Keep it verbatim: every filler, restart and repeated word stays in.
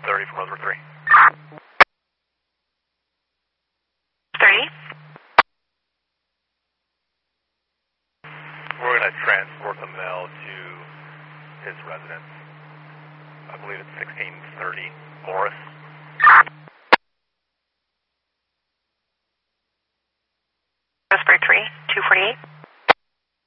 thirty from Roseburg three. thirty. We're going to transport the mail to his residence. I believe it's sixteen thirty Morris. Roseburg three, two forty-eight.